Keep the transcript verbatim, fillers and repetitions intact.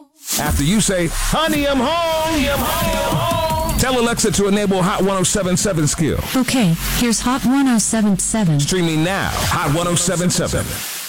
After you say, honey, I'm home. Honey, I'm home. Tell Alexa to enable Hot one oh seven seven skill. Okay, here's Hot one oh seven seven. Streaming now, Hot one oh seven seven.